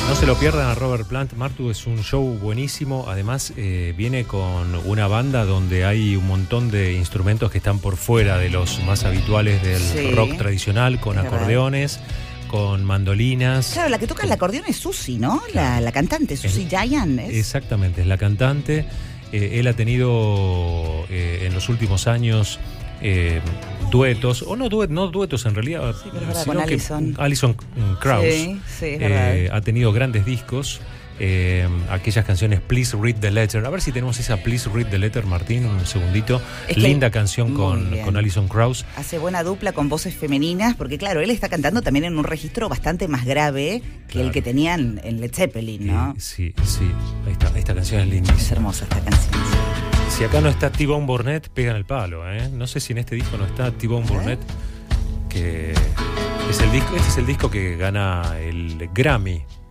No se lo pierdan a Robert Plant. Martu es un show buenísimo. Además, viene con una banda donde hay un montón de instrumentos que están por fuera de los más habituales del rock tradicional, con acordeones, con mandolinas. Claro, la que toca el acordeón es Susi, ¿no? La cantante, Susi Giant. Exactamente, es la cantante. Él ha tenido en los últimos años duetos, o no duetos en realidad, sí, pero sino con que Alison Krauss ha tenido grandes discos. Aquellas canciones Please Read the Letter. A ver si tenemos esa Please Read the Letter, Martín, un segundito. Linda canción con Alison Krauss. Hace buena dupla con voces femeninas, porque claro, él está cantando también en un registro bastante más grave que el que tenían en Led Zeppelin, ¿no? Sí. Esta canción es lindísima. Es hermosa esta canción. Si acá no está T-Bone Burnett, pegan el palo, ¿eh? No sé si en este disco no está T-Bone Burnett, que es el disco, este es el disco que gana el Grammy